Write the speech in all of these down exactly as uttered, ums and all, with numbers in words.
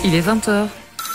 Il est vingt heures.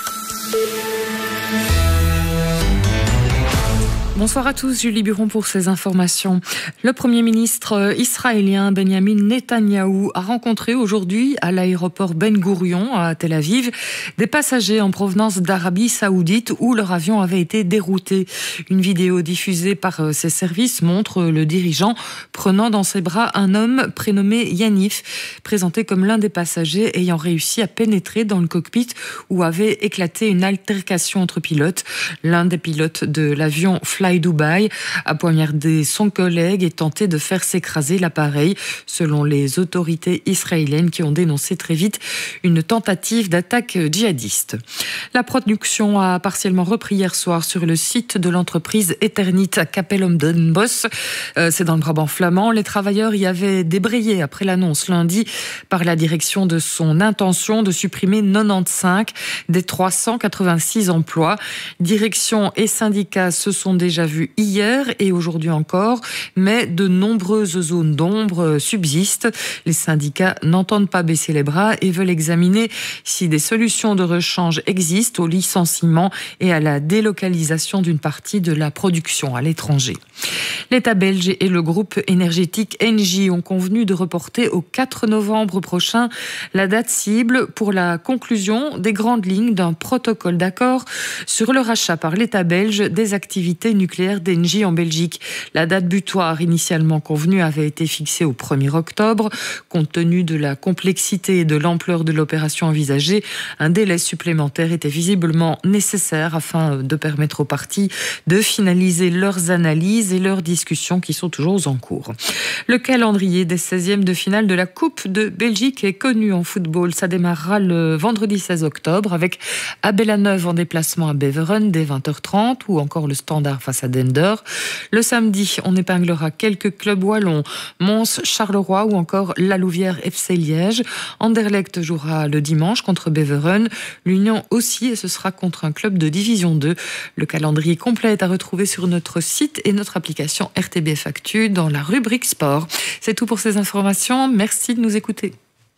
Bonsoir à tous, Julie Buron pour ces informations. Le Premier ministre israélien Benjamin Netanyahou a rencontré aujourd'hui à l'aéroport Ben Gourion à Tel Aviv des passagers en provenance d'Arabie Saoudite où leur avion avait été dérouté. Une vidéo diffusée par ses services montre le dirigeant prenant dans ses bras un homme prénommé Yanif, présenté comme l'un des passagers ayant réussi à pénétrer dans le cockpit où avait éclaté une altercation entre pilotes. L'un des pilotes de l'avion Fly Dubai a poignardé son collègue et tenté de faire s'écraser l'appareil, selon les autorités israéliennes qui ont dénoncé très vite une tentative d'attaque djihadiste. La production a partiellement repris hier soir sur le site de l'entreprise Eternit à Capelle om den Bosch. Euh, c'est dans le Brabant flamand. Les travailleurs y avaient débrayé après l'annonce lundi par la direction de son intention de supprimer quatre-vingt-quinze des trois cent quatre-vingt-six emplois. Direction et syndicats se sont déjà vus hier et aujourd'hui encore, mais de nombreuses zones d'ombre subsistent. Les syndicats n'entendent pas baisser les bras et veulent examiner si des solutions de rechange existent au licenciement et à la délocalisation d'une partie de la production à l'étranger. L'État belge et le groupe énergétique Engie ont convenu de reporter au quatre novembre prochain la date cible pour la conclusion des grandes lignes d'un protocole d'accord sur le rachat par l'État belge des activités nucléaires d'Engie en Belgique. La date butoir initialement convenue avait été fixée au premier octobre. Compte tenu de la complexité et de l'ampleur de l'opération envisagée, un délai supplémentaire était visiblement nécessaire afin de permettre aux parties de finaliser leurs analyses et leurs discussions qui sont toujours en cours. Le calendrier des seizièmes de finale de la Coupe de Belgique est connu en football. Ça démarrera le vendredi seize octobre avec Abellaneuve en déplacement à Beveren dès vingt heures trente ou encore le Standard face à Dender. Le samedi, on épinglera quelques clubs wallons, Mons, Charleroi ou encore La Louvière F C Liège. Anderlecht jouera le dimanche contre Beveren, l'Union aussi, et ce sera contre un club de Division deux. Le calendrier complet est à retrouver sur notre site et notre application R T B F Actu dans la rubrique sport. C'est tout pour ces informations. Merci de nous écouter.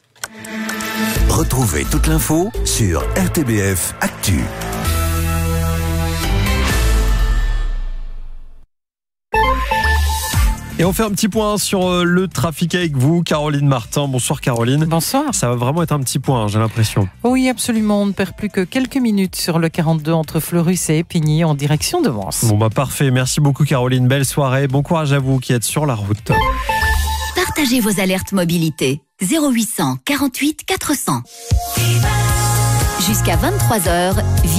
Retrouvez toute l'info sur R T B F Actu. Et on fait un petit point sur le trafic avec vous, Caroline Martin. Bonsoir Caroline. Bonsoir. Ça va vraiment être un petit point, j'ai l'impression. Oui, absolument. On ne perd plus que quelques minutes sur le quarante-deux entre Fleurus et Épigny en direction de Vence. Bon bah parfait. Merci beaucoup Caroline. Belle soirée. Bon courage à vous qui êtes sur la route. Partagez vos alertes mobilité. zéro huit cent quarante-huit quatre cents. Jusqu'à vingt-trois heures.